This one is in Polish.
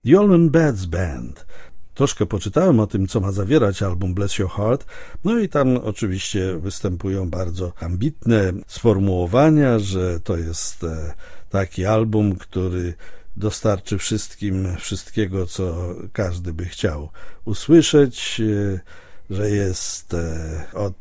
The Allman Betts Band. Troszkę poczytałem o tym, co ma zawierać album Bless Your Heart, no i tam oczywiście występują bardzo ambitne sformułowania, że to jest taki album, który dostarczy wszystkim wszystkiego, co każdy by chciał usłyszeć, że jest od